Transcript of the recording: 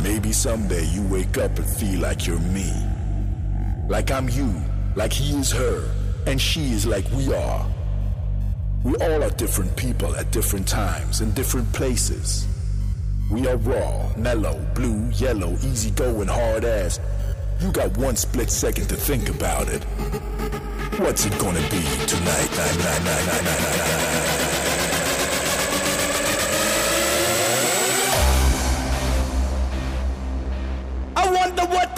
Maybe someday you wake up and feel like you're me. Like I'm you, like he is her, and she is like we are. We all are different people at different times in different places. We are raw, mellow, blue, yellow, easygoing, hard ass. You got one split second to think about it. What's it gonna be tonight?